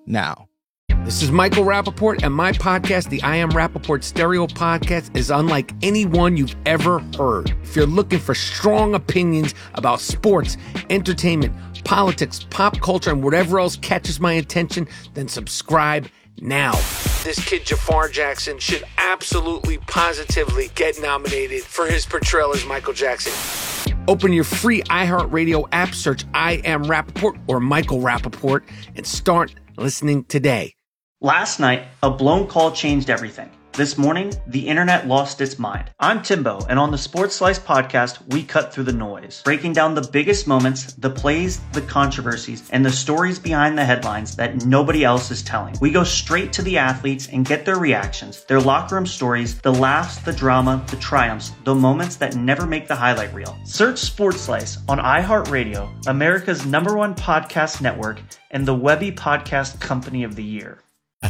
now. This is Michael Rappaport, and my podcast, the I Am Rappaport Stereo Podcast, is unlike any one you've ever heard. If you're looking for strong opinions about sports, entertainment, politics, pop culture, and whatever else catches my attention, then subscribe now. This kid Jafar Jackson should absolutely, positively get nominated for his portrayal as Michael Jackson. Open your free iHeartRadio app, search I Am Rappaport or Michael Rappaport, and start listening today. Last night, a blown call changed everything. This morning, the internet lost its mind. I'm Timbo, and on the Sports Slice podcast, we cut through the noise, breaking down the biggest moments, the plays, the controversies, and the stories behind the headlines that nobody else is telling. We go straight to the athletes and get their reactions, their locker room stories, the laughs, the drama, the triumphs, the moments that never make the highlight reel. Search Sports Slice on iHeartRadio, America's #1 podcast network, and the Webby Podcast Company of the Year.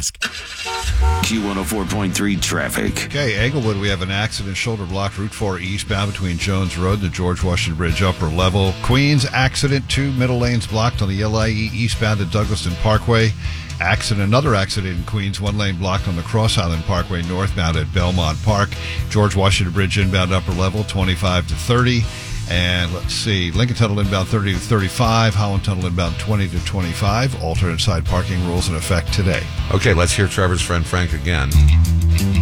Q104.3 traffic. Okay, Englewood, we have an accident, shoulder block, Route 4 eastbound between Jones Road and the George Washington Bridge upper level. Queens, accident, 2 middle lanes blocked on the LIE eastbound at Douglaston Parkway. Another accident in Queens, 1 lane blocked on the Cross Island Parkway northbound at Belmont Park. George Washington Bridge inbound upper level, 25 to 30. And let's see, Lincoln Tunnel inbound 30 to 35, Holland Tunnel inbound 20 to 25. Alternate side parking rules in effect today. Okay, let's hear Trevor's friend Frank again.